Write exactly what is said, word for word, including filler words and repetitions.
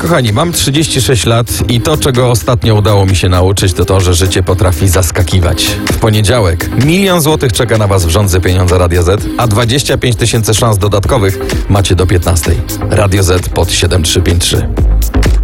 Kochani, mam trzydzieści sześć lat i to, czego ostatnio udało mi się nauczyć, to to, że życie potrafi zaskakiwać. W poniedziałek milion złotych czeka na Was w rządze pieniądza Radia Z, a dwadzieścia pięć tysięcy szans dodatkowych macie do piętnastej. Radio Z pod siedem trzy pięć trzy.